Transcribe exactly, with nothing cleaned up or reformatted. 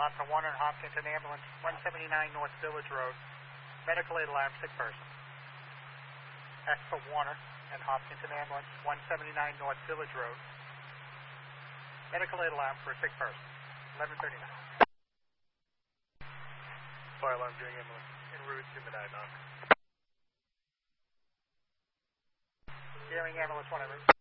Oscar Warner and Hopkinton Ambulance, one seventy-nine North Village Road. Medical aid alarm, sick person. X for Warner and Hopkinton Ambulance, one seventy-nine North Village Road. Medical aid alarm for a sick person, eleven thirty-nine. Fire alarm doing ambulance en route to Medina. Hearing ambulance one en route.